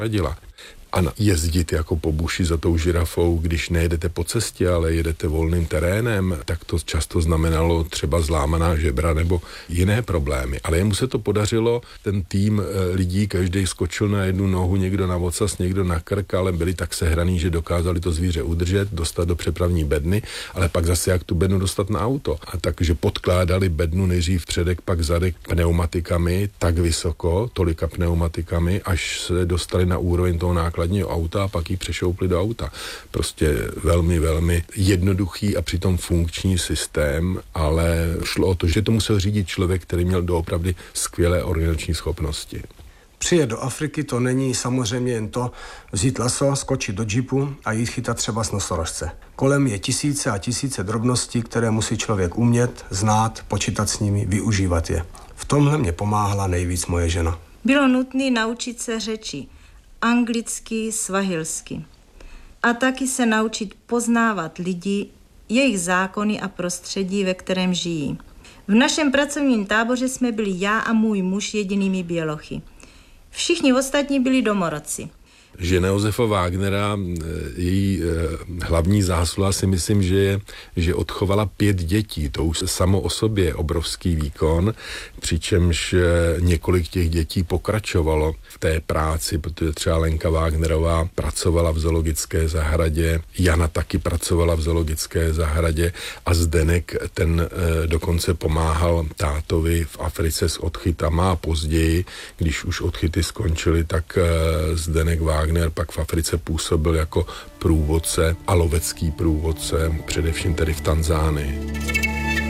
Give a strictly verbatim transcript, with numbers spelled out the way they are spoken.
radila. A jezdit jako po buši za tou žirafou, když nejedete po cestě, ale jedete volným terénem, tak to často znamenalo třeba zlámaná žebra nebo jiné problémy. Ale jemu se to podařilo, ten tým lidí, každý skočil na jednu nohu, někdo na ocas, někdo na krk, ale byli tak sehraný, že dokázali to zvíře udržet, dostat do přepravní bedny, ale pak zase jak tu bednu dostat na auto. A takže podkládali bednu nejdřív předek, pak zadek pneumatikami tak vysoko, tolika pneumatikami, až se dostali na úroveň toho nákladu auta a pak ji přešoupli do auta. Prostě velmi, velmi jednoduchý a přitom funkční systém, ale šlo o to, že to musel řídit člověk, který měl doopravdy skvělé organizační schopnosti. Přijet do Afriky to není samozřejmě jen to vzít laso, skočit do džipu a jít chytat třeba s nosorožce. Kolem je tisíce a tisíce drobností, které musí člověk umět, znát, počítat s nimi, využívat je. V tomhle mě pomáhala nejvíc moje žena. Bylo nutné naučit se řeči. Anglicky, svahilsky. A taky se naučit poznávat lidi, jejich zákony a prostředí, ve kterém žijí. V našem pracovním táboře jsme byli já a můj muž jedinými bělochy. Všichni ostatní byli domorodci. Žena Josefa Wagnera, její hlavní zásluha si myslím, že je, že odchovala pět dětí. To už samo o sobě je obrovský výkon, přičemž několik těch dětí pokračovalo v té práci, protože třeba Lenka Wagnerová pracovala v zoologické zahradě, Jana taky pracovala v zoologické zahradě a Zdenek ten dokonce pomáhal tátovi v Africe s odchytama a později, když už odchyty skončily, tak Zdenek Wagner pak v Africe působil jako průvodce a lovecký průvodce, především tedy v Tanzánii.